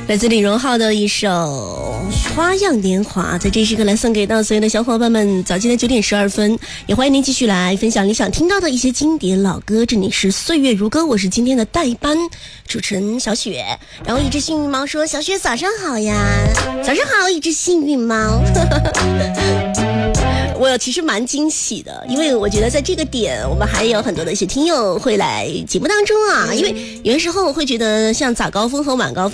来自李荣浩的一首《花样年华》，在这时刻来送给到所有的小伙伴们。早间的9点12分，也欢迎您继续来分享你想听到的一些经典老歌。这里是岁月如歌，我是今天的代班主持人小雪。然后一只幸运猫说：“小雪早上好呀。”早上好，一只幸运猫。我其实蛮惊喜的，因为我觉得在这个点我们还有很多的一些听友会来节目当中啊，因为有的时候我会觉得像早高峰和晚高峰